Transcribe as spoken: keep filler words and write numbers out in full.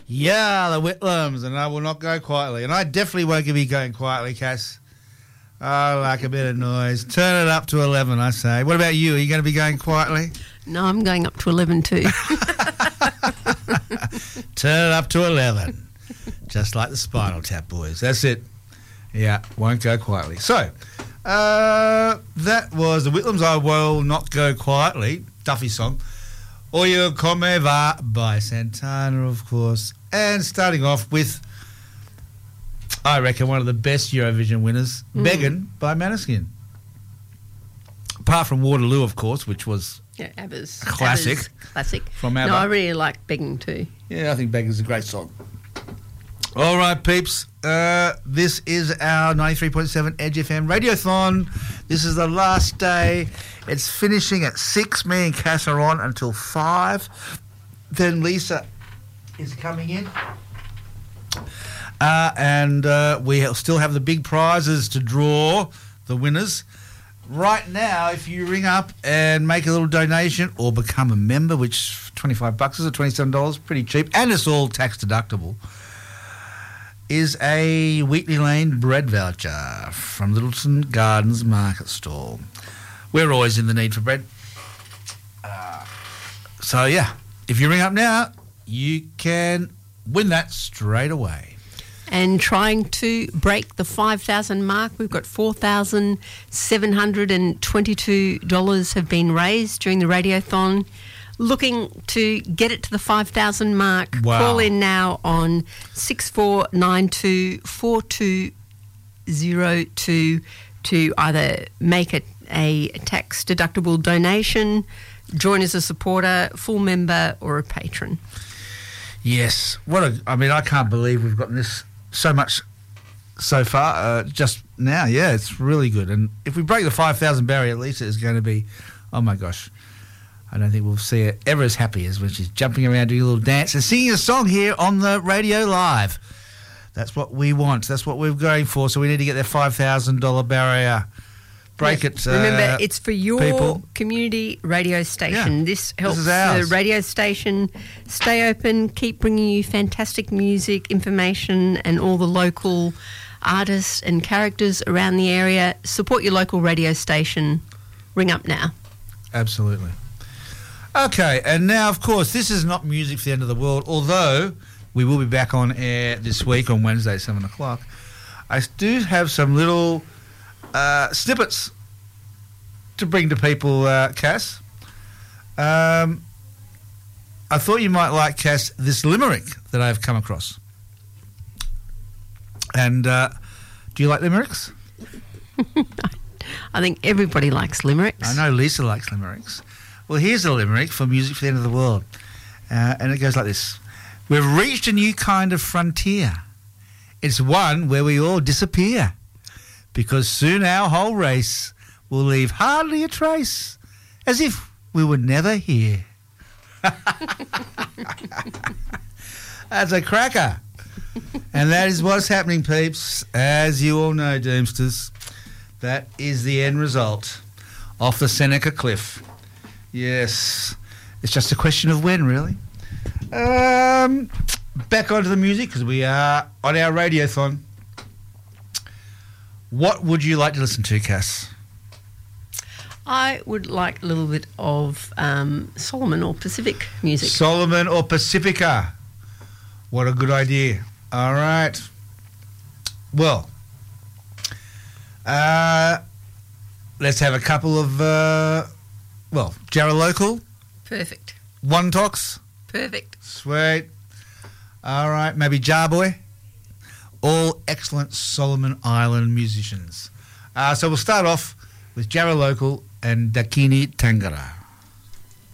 Yeah, the Whitlams, and I will not go quietly. And I definitely won't be going quietly, Cass. I like a bit of noise. Turn it up to eleven, I say. What about you? Are you going to be going quietly? No, I'm going up to eleven too. Turn it up to eleven. Just like the Spinal Tap boys. That's it. Yeah, won't go quietly. So, uh, that was the Whitlams. I will not go quietly. Duffy song. Oye Come Va by Santana, of course. And starting off with, I reckon, one of the best Eurovision winners, mm. Beggin' by Måneskin. Apart from Waterloo, of course, which was yeah, ABBA's a classic. ABBA's classic. From ABBA. No, I really like Begging too. Yeah, I think Beggin's a great song. All right, peeps. Uh, this is our ninety-three point seven Edge F M Radiothon. This is the last day. It's finishing at six. Me and Cass are on until five. Then Lisa is coming in. Uh, and uh, we still have the big prizes to draw, the winners. Right now, if you ring up and make a little donation or become a member, which twenty-five bucks is or twenty-seven dollars, pretty cheap, and it's all tax deductible, is a Wheatley Lane bread voucher from Littleton Gardens Market Stall. We're always in the need for bread. Uh, so, yeah, if you ring up now, you can win that straight away. And trying to break the five thousand mark, we've got four thousand seven hundred twenty-two dollars have been raised during the Radiothon. Looking to get it to the five thousand mark, wow. Call in now on six four nine two, four two zero two to either make it a tax-deductible donation, join as a supporter, full member or a patron. Yes. What a, I mean, I can't believe we've gotten this so much so far uh, just now. Yeah, it's really good. And if we break the five thousand barrier, at least it's going to be, oh, my gosh. I don't think we'll see her ever as happy as when she's jumping around doing a little dance and singing a song here on the radio live. That's what we want. That's what we're going for. So we need to get that five thousand dollars barrier. Break yes. it, Remember, uh, it's for your people. community radio station. Yeah. This helps this is ours. the radio station stay open, keep bringing you fantastic music, information, and all the local artists and characters around the area. Support your local radio station. Ring up now. Absolutely. Okay, and now, of course, this is not music for the end of the world, although we will be back on air this week on Wednesday at seven o'clock. I do have some little uh, snippets to bring to people, uh, Cass. Um, I thought you might like, Cass, this limerick that I've come across. And uh, do you like limericks? I think everybody likes limericks. I know Lisa likes limericks. Well, here's a limerick for Music for the End of the World. Uh, and it goes like this. We've reached a new kind of frontier. It's one where we all disappear. Because soon our whole race will leave hardly a trace, as if we were never here. That's a cracker. And that is what's happening, peeps. As you all know, Doomsters, that is the end result off the Seneca Cliff. Yes, it's just a question of when, really. Um, back onto the music, because we are on our Radiothon. What would you like to listen to, Cass? I would like a little bit of um, Solomon or Pacific music. Solomon or Pacifica. What a good idea. All right. Well, uh, let's have a couple of... Uh, Well, Jarrah Local. Perfect. One Tox. Perfect. Sweet. All right, maybe Jarboy. All excellent Solomon Island musicians. Uh, so we'll start off with Jarrah Local and Dakini Tangara.